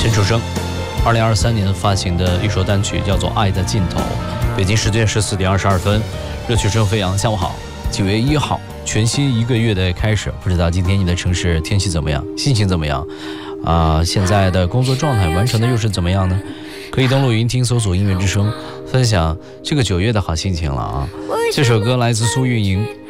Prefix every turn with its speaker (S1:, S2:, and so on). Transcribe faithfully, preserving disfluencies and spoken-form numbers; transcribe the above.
S1: 陈楚生二零二三年发行的一首单曲叫做《爱的尽头》。北京时间十四点二十二分，热曲声飞扬。下午好，九月一号，全新一个月的开始。不知道今天你的城市天气怎么样，心情怎么样啊、呃？现在的工作状态完成的又是怎么样呢？可以登录云听搜索音乐之声，分享这个九月的好心情了啊！这首歌来自苏运莹，